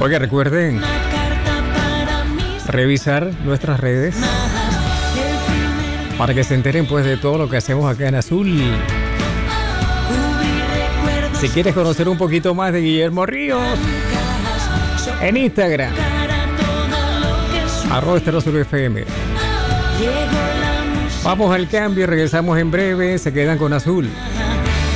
Oiga, recuerden revisar nuestras redes para que se enteren pues de todo lo que hacemos acá en Azul. Si quieres conocer un poquito más de Guillermo Ríos, en Instagram @EstereoSurFM. Vamos al cambio, regresamos en breve. Se quedan con Azul.